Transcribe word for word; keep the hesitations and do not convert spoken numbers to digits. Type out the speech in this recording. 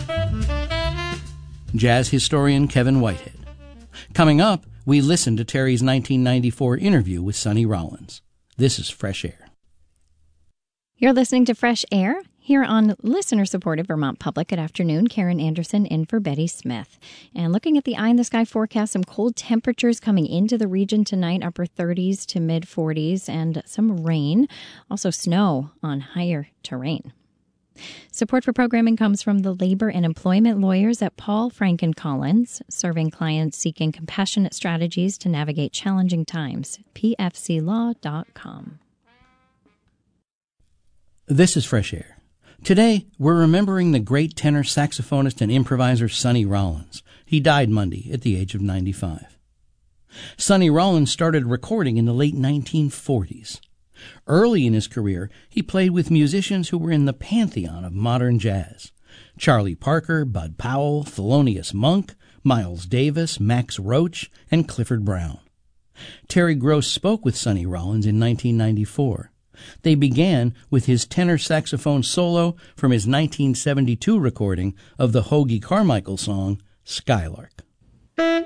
Jazz historian Kevin Whitehead. Coming up, we listen to Terry's nineteen ninety-four interview with Sonny Rollins. This is Fresh Air. You're listening to Fresh Air here on listener-supported Vermont Public. Good afternoon. Karen Anderson in for Betty Smith. And looking at the eye-in-the-sky forecast, some cold temperatures coming into the region tonight, upper thirties to mid-forties, and some rain. Also snow on higher terrain. Support for programming comes from the labor and employment lawyers at Paul Franken Collins, serving clients seeking compassionate strategies to navigate challenging times. p f c law dot com. This is Fresh Air. Today, we're remembering the great tenor saxophonist and improviser Sonny Rollins. He died Monday at the age of ninety-five. Sonny Rollins started recording in the late nineteen forties. Early in his career, he played with musicians who were in the pantheon of modern jazz: Charlie Parker, Bud Powell, Thelonious Monk, Miles Davis, Max Roach, and Clifford Brown. Terry Gross spoke with Sonny Rollins in nineteen ninety-four. They began with his tenor saxophone solo from his nineteen seventy-two recording of the Hoagy Carmichael song, Skylark.